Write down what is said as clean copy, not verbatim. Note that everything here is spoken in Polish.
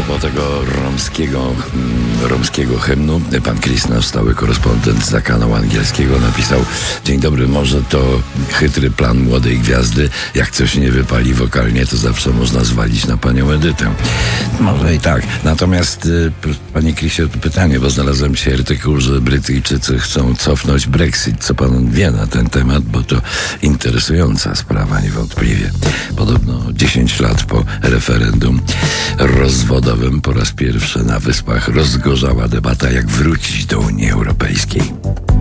propos tego romskiego hymnu, pan Chris, nasz stały korespondent za kanału angielskiego, napisał: dzień dobry, może to chytry plan młodej gwiazdy. Jak coś nie wypali wokalnie, to zawsze można zwalić na panią Edytę. Może i tak. Natomiast, panie Chrisie, pytanie, bo znalazłem się artykuł, że Brytyjczycy chcą cofnąć Brexit. Co pan wie na ten temat? Bo to interesująca sprawa niewątpliwie. Podobno 10 lat po referendum rozwodowym po raz pierwszy na Wyspach rozgorzała debata, jak wrócić do Unii Europejskiej.